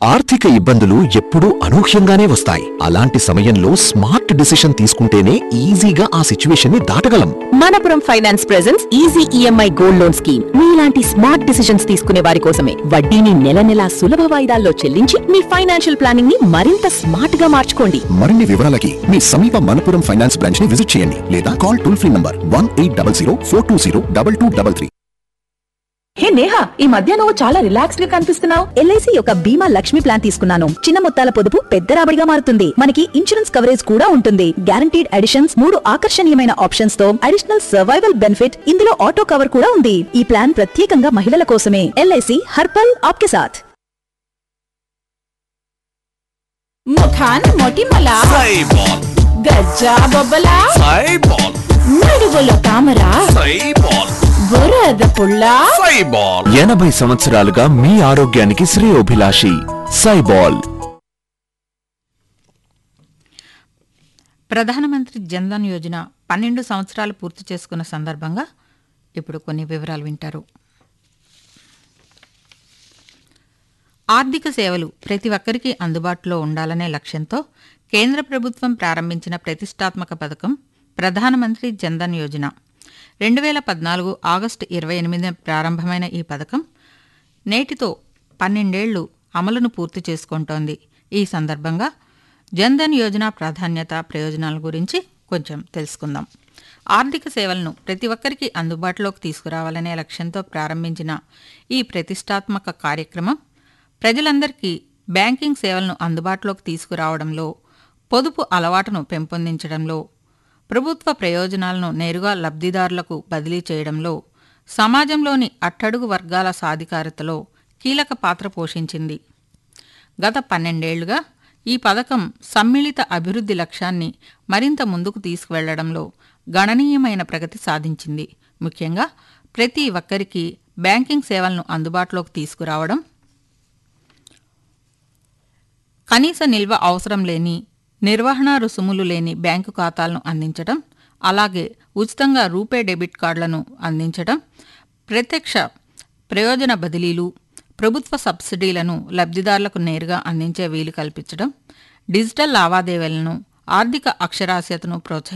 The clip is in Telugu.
ఆర్థిక ఇబ్బందులు ఎప్పుడూ అనూహ్యంగానే వస్తాయి. అలాంటి సమయంలో స్మార్ట్ డిసిషన్ తీసుకుంటేనే ఈజీగా ఆ సిచ్యువేషన్ ని దాటగలం. Manappuram finance presence easy EMI gold loan scheme మీలాంటి స్మార్ట్ డిసిషన్స్ తీసుకునే వారి కోసమే. వడ్డీని నెల నెలా సులభ వాయిదాల్లో చెల్లించి మీ ఫైనాన్షియల్ ప్లానింగ్ ని మరింత స్మార్ట్ గా మార్చుకోండి. మరిన్ని వివరాలకి మీ సమీప మనపురం ఫైనాన్స్ బ్రాంచ్ ని విజిట్ చేయండి లేదా కాల్ టోల్ ఫ్రీ నంబర్ 1800 420 2233. హే నేహా, ఈ మధ్య నువ్వు చాలా రిలాక్స్డ్ గా కనిపిస్తున్నావు. ఎల్ఐసి యొక్క బీమా లక్ష్మి ప్లాన్ తీసుకున్నాను. చిన్న మొత్తాల పొదుపు పెద్ద రాబడిగా మారుతుంది. మనకి ఇన్సూరెన్స్ కవరేజ్ కూడా ఉంటుంది. గ్యారంటీడ్ అడిషన్స్, 3 ఆకర్షణీయమైన ఆప్షన్స్ తో అడిషనల్ సర్వైవల్ బెనిఫిట్, ఇందులో ఆటో కవర్ కూడా ఉంది. ఈ ప్లాన్ ప్రత్యేకంగా మహిళల కోసమే. ఎల్ఐసి హర్పల్ ఆప్కే సాథ్. ముఖాన్ మొటిమల సైబాల్, గజ్జా బొబ్బల సైబాల్, నడువుల తామర సైబాల్, బురద పుల్ల సైబాల్. 80 సంవత్సరాలుగా మీ ఆరోగ్యానికి శ్రేయోభిలాషి సైబాల్. ప్రధానమంత్రి జన్ధన్ యోజన 12 సంవత్సరాలు పూర్తి చేసుకున్న సందర్భంగా ఇప్పుడు కొన్ని వివరాలు వింటారు. ఆర్థిక సేవలు ప్రతి ఒక్కరికి అందుబాటులో ఉండాలనే లక్ష్యంతో కేంద్ర ప్రభుత్వం ప్రారంభించిన ప్రతిష్టాత్మక పథకం ప్రధానమంత్రి జన్ధన్ యోజన. 2014 ఆగస్టు 28న ప్రారంభమైన ఈ పథకం నేటితో 12 ఏళ్లు అమలును పూర్తి చేసుకుంటోంది. ఈ సందర్భంగా జన్ధన్ యోజన ప్రాధాన్యత, ప్రయోజనాల గురించి కొంచెం తెలుసుకుందాం. ఆర్థిక సేవలను ప్రతి ఒక్కరికి అందుబాటులోకి తీసుకురావాలనే లక్ష్యంతో ప్రారంభించిన ఈ ప్రతిష్టాత్మక కార్యక్రమం ప్రజలందరికీ బ్యాంకింగ్ సేవలను అందుబాటులోకి తీసుకురావడంలో, పొదుపు అలవాటును పెంపొందించడంలో, ప్రభుత్వ ప్రయోజనాలను నేరుగా లబ్ధిదారులకు బదిలీ చేయడంలో, సమాజంలోని అట్టడుగు వర్గాల సాధికారతలో కీలక పాత్ర పోషించింది. గత 12 ఏళ్లుగా ఈ పథకం సమ్మిళిత అభివృద్ధి లక్ష్యాన్ని మరింత ముందుకు తీసుకువెళ్లడంలో గణనీయమైన ప్రగతి సాధించింది. ముఖ్యంగా ప్రతి ఒక్కరికి బ్యాంకింగ్ సేవలను అందుబాటులోకి తీసుకురావడం, కనీస నిల్వ అవసరం లేని, నిర్వహణ రుసుములు లేని బ్యాంకు ఖాతాలను అందించడం, అలాగే ఉచితంగా రూపే డెబిట్ కార్డులను అందించడం, ప్రత్యక్ష ప్రయోజన బదిలీలు, ప్రభుత్వ సబ్సిడీలను లబ్ధిదారులకు నేరుగా అందించే వీలు కల్పించడం, డిజిటల్ లావాదేవీలను, ఆర్థిక అక్షరాస్యతను ప్రోత్సహించడం